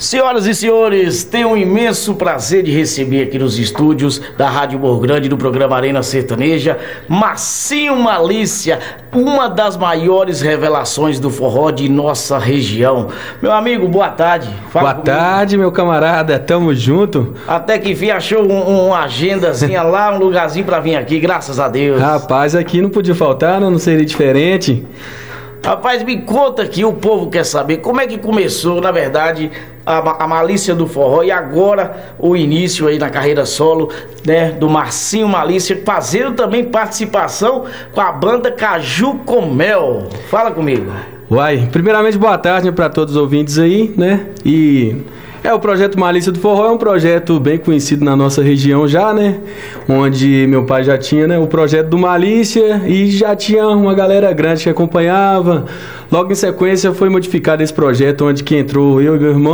Senhoras e senhores, tenho um imenso prazer de receber aqui nos estúdios da Rádio Morro Grande, do programa Arena Sertaneja, Marcinho Malícia, uma das maiores revelações do forró de nossa região. Meu amigo, boa tarde. Boa tarde, meu camarada, tamo junto. Até que enfim achou uma agendazinha lá, um lugarzinho pra vir aqui, graças a Deus. Rapaz, aqui não podia faltar, não seria diferente. Rapaz, me conta aqui, o povo quer saber como é que começou, na verdade, a malícia do forró e agora o início aí na carreira solo, né, do Marcinho Malícia, fazendo também participação com a banda Caju com Mel. Fala comigo. Uai, primeiramente boa tarde para todos os ouvintes aí, né? O projeto Malícia do Forró é um projeto bem conhecido na nossa região já, né? Onde meu pai já tinha, né, o projeto do Malícia e já tinha uma galera grande que acompanhava. Logo em sequência foi modificado esse projeto, onde que entrou eu e meu irmão.